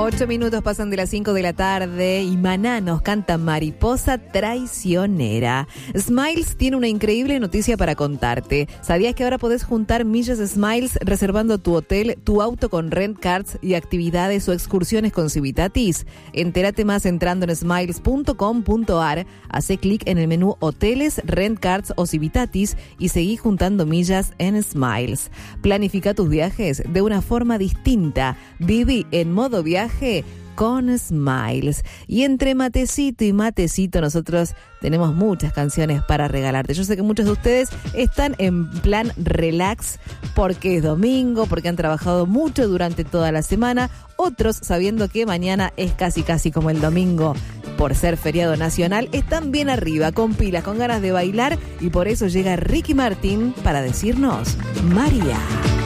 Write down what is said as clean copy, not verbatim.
8 minutos pasan de las 5 de la tarde y Maná nos canta Mariposa Traicionera. Smiles tiene una increíble noticia para contarte. ¿Sabías que ahora podés juntar millas Smiles reservando tu hotel, tu auto con rent cards y actividades o excursiones con Civitatis? Entérate más entrando en smiles.com.ar, hace clic en el menú Hoteles, Rent Cards o Civitatis y seguí juntando millas en Smiles. Planifica tus viajes de una forma distinta. Viví en modo viaje con Smiles. Y entre matecito y matecito nosotros tenemos muchas canciones para regalarte. Yo sé que muchos de ustedes están en plan relax porque es domingo, porque han trabajado mucho durante toda la semana. Otros, sabiendo que mañana es casi como el domingo por ser feriado nacional, están bien arriba, con pilas, con ganas de bailar, y por eso llega Ricky Martin para decirnos María.